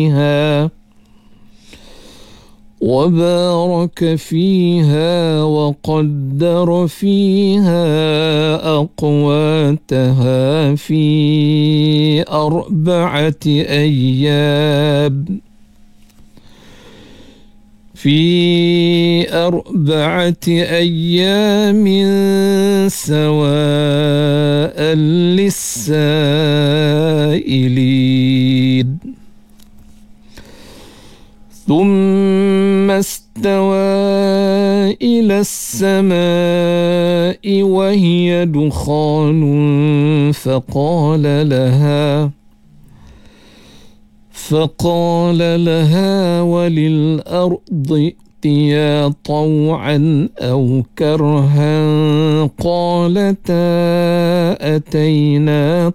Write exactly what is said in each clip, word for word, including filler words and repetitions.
وبارك فيها وقدر فيها أقواتها في أربعة أيام في أربعة أيام سواء للسائلين ثم استوى إلى السماء وهي دخان فقال لها فقال لها وللأرض ائتيا طوعا أو كرها قالتا أتينا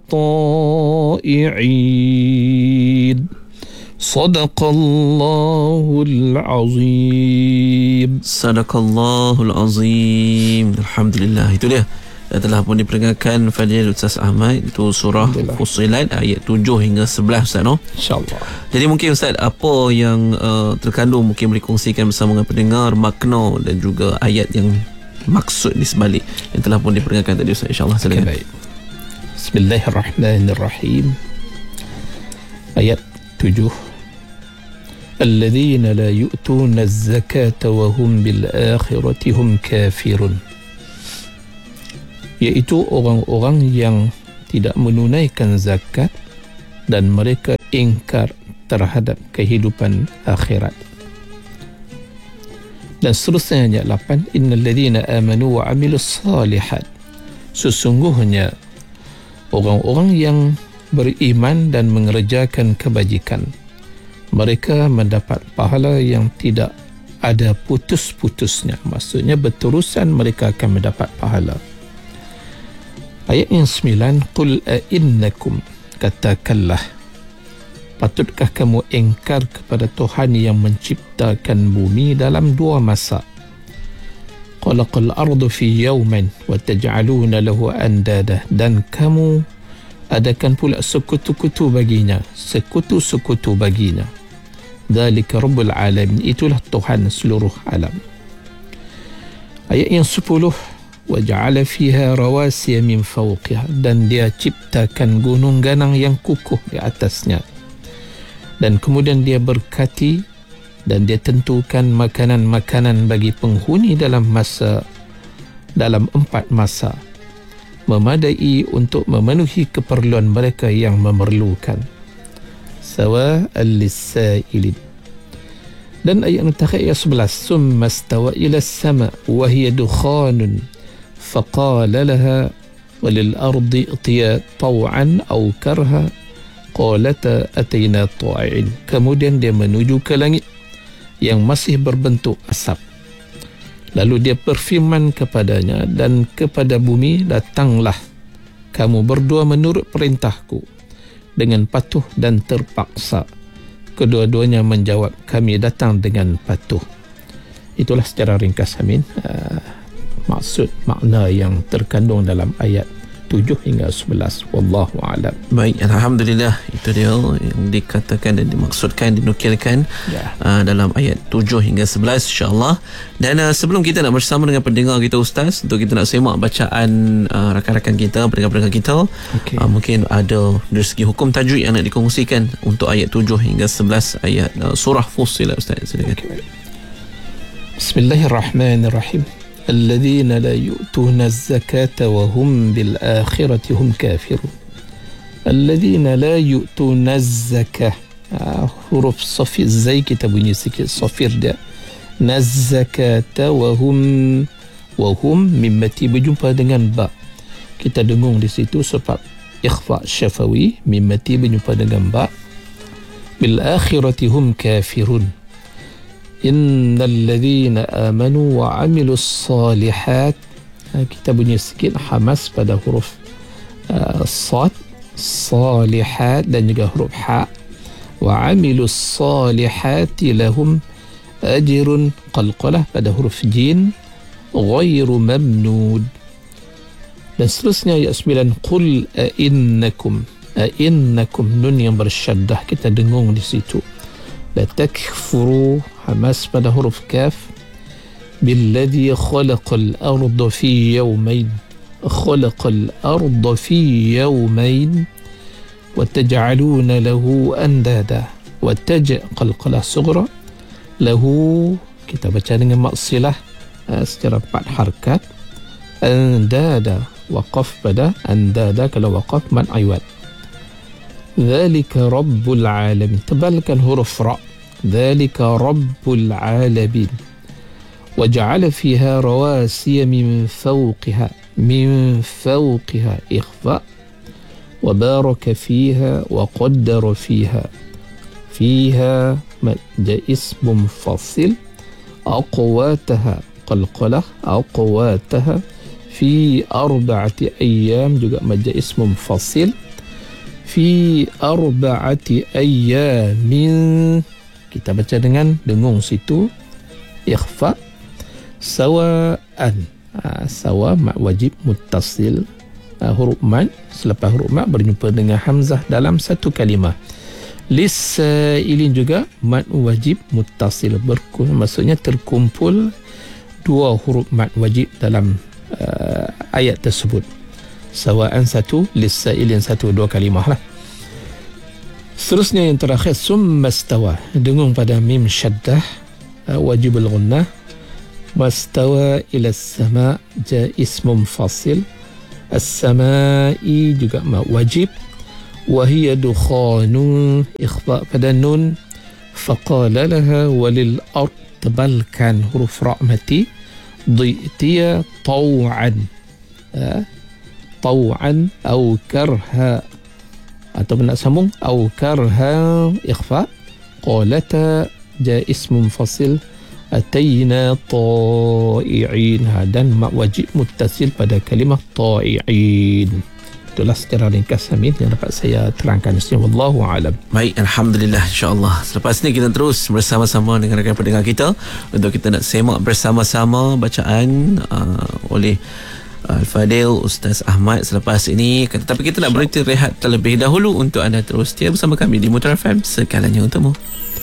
طائعين صدق الله العظيم. Sadaqallahul Azim. Alhamdulillah. Itu dia yang telah pun diperdengarkan Fadil Ustaz Ahmad. Itu surah Fussilat ayat tujuh hingga sebelas, Ustaz, no? InsyaAllah. Jadi mungkin Ustaz, apa yang uh, terkandung mungkin boleh kongsikan bersama dengan pendengar, makna dan juga ayat yang maksud di sebalik yang telah pun diperdengarkan tadi, Ustaz, insyaAllah. Okay, baik. Bismillahirrahmanirrahim. Ayat tujuh. Alladzina la yu'tuna az-zakata wa hum bil akhirati hum kafirun. Iaitu orang-orang yang tidak menunaikan zakat dan mereka ingkar terhadap kehidupan akhirat. Dan seterusnya ayat lapan, innal ladzina amanu wa 'amilus salihat. Sesungguhnya orang-orang yang beriman dan mengerjakan kebajikan, mereka mendapat pahala yang tidak ada putus-putusnya. Maksudnya berterusan mereka akan mendapat pahala. Ayat yang sembilan, qul a'innakum, katakanlah, patutkah kamu ingkar kepada Tuhan yang menciptakan bumi dalam dua masa? Khalaqal ardu fi yawmin wa taj'aluna lahu andada, dan kamu adakan pula sekutu-kutu baginya, sekutu-sekutu baginya. Dzalika rabbul alamin, itulah Tuhan seluruh alam. Ayat yang sepuluh, wa ja'ala fiha rawasiya min fawqiha, dan dia ciptakan gunung ganang yang kukuh di atasnya, dan kemudian dia berkati dan dia tentukan makanan-makanan bagi penghuni dalam masa dalam empat masa, memadai untuk memenuhi keperluan mereka yang memerlukan. Sawa'al lis-sa'ilin. Dan ayat yang terakhir, ayat sebelas, summa stawa ila as-sama' wa hiya dukhanun faqala laha walil ardi itiya taw'an aw karha qalata atayna ta'in. Kemudian dia menuju ke langit yang masih berbentuk asap. Lalu dia berfirman kepadanya dan kepada bumi, datanglah kamu berdua menurut perintahku dengan patuh dan terpaksa. Kedua-duanya menjawab, kami datang dengan patuh. Itulah secara ringkas, Amin, uh, maksud makna yang terkandung dalam ayat tujuh hingga sebelas. Wallahu a'lam. Baik, alhamdulillah, itu dia yang dikatakan dan dimaksudkan, dinukilkan ya. uh, dalam ayat tujuh hingga sebelas, insya-Allah. Dan uh, sebelum kita nak bersama dengan pendengar kita, Ustaz, untuk kita nak semak bacaan uh, rakan-rakan kita, pendengar-pendengar kita, okay. uh, mungkin ada dari segi hukum tajwid yang nak dikongsikan untuk ayat tujuh hingga sebelas ayat uh, surah Fussilat, Ustaz. Silakan. Okay. Bismillahirrahmanirrahim. الذين لا يؤتون الزكاة وهم بالآخرة هم كافرون. الذين لا يؤتون الزكاة, huruf safir zai kita bunyi sikit, safir dia, nazzakata wahum, wahum mimmati berjumpa dengan ba, kita dengung di situ sebab ikhfa syafawi, mimmati berjumpa dengan ba, bil akhirati hum kafirun. Innal ladzina amanu wa 'amilus salihat, kita bunyi sikit hamas pada huruf uh, sad, salihat, dan juga huruf ha, wa 'amilus salihati lahum ajrun, qalqalah pada huruf jin, ghairu mamnud. Dan seterusnya ayat sembilan, qul a'innakum, a'innakum, nun yang bersyaddah kita dengung di situ, latakfuru hamas pada huruf kaf billadhi khalaqal arda fi yawmayn khalaqal arda fi yawmayn wa taj'aluna lahu andada wa taj' qalqalah sughra lahu, kita baca dengan maksilah uh, secara empat harakat, andada waqaf pada andada, kalau waqaf mad iwad. Dzalika rabbul alamin, tebalkan huruf ra, dzalika rabbul alamin. Waja'ala fiha rawasiya min fawqiha min fawqiha ikhfa wa baraka fiha wa qaddara fiha fiha مد اسم منفصل أقواتها قلقلة أقواتها في أربعة أيام juga مد اسم منفصل في أربعة أيام, kita baca dengan dengung situ ikhfa sawa'an, ha, sawa mak wajib muttasil, ha, huruf mad selepas huruf mad berjumpa dengan hamzah dalam satu kalimah. Lisailin juga mad wajib muttasil, berkumpul, maksudnya terkumpul dua huruf mad wajib dalam uh, ayat tersebut. Sawa'an satu, lisailin satu, dua kalimah lah. Seterusnya yang terakhir summa stawa, dengung pada mim syaddah, uh, wajib al-ghunnah. Mastawa ila as-sama' ja ismun fasil, as-sama'i juga mad wajib. وهي دخان إخفاء pada nun. فقال لها وللأرض, tebalkan huruf ra mati, ضئتي طوعا طوعا أو كرها, atau nak sambung أو كرها إخفاء. قالتا جاء اسم منفصل أتينا طائعين, dan mak wajib muttasil pada kalimah طائعين. Itulah secara ringkas Amin yang dapat saya terangkan. Wallahu a'lam. Baik, alhamdulillah, insya-Allah. Selepas ni kita terus bersama-sama dengan rakan pendengar kita untuk kita nak semak bersama-sama bacaan uh, oleh uh, Al-Fadil Ustaz Ahmad selepas ini. Tetapi kita nak berhenti rehat terlebih dahulu untuk anda terus setia bersama kami di Mutar F M, segalanya untukmu.